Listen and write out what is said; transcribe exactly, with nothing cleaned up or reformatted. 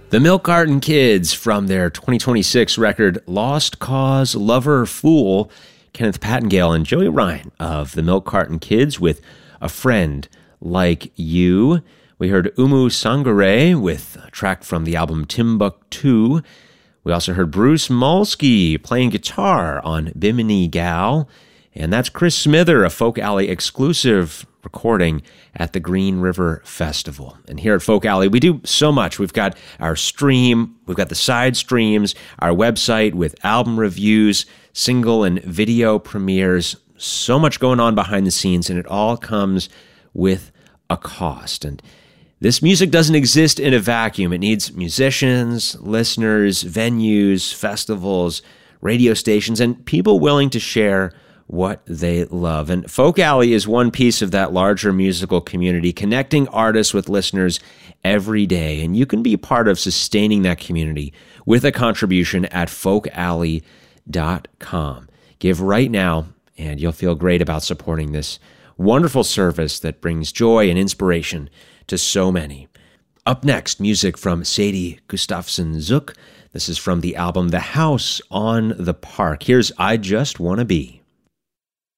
The Milk Carton Kids from their twenty twenty-six record Lost Cause Lover Fool. Kenneth Pattingale and Joey Ryan of the Milk Carton Kids with A Friend Like You. We heard Umu Sangare with a track from the album Timbuktu. We also heard Bruce Molsky playing guitar on Bimini Gal. And that's Chris Smither, a Folk Alley exclusive recording at the Green River Festival. And here at Folk Alley, we do so much. We've got our stream, we've got the side streams, our website with album reviews, single and video premieres, so much going on behind the scenes, and it all comes with a cost. And this music doesn't exist in a vacuum. It needs musicians, listeners, venues, festivals, radio stations, and people willing to share what they love. And Folk Alley is one piece of that larger musical community, connecting artists with listeners every day. And you can be part of sustaining that community with a contribution at folk alley dot com. Give right now, and you'll feel great about supporting this wonderful service that brings joy and inspiration to so many. Up next, music from Sadie Gustafson Zook. This is from the album The House on the Park. Here's I Just Wanna Be.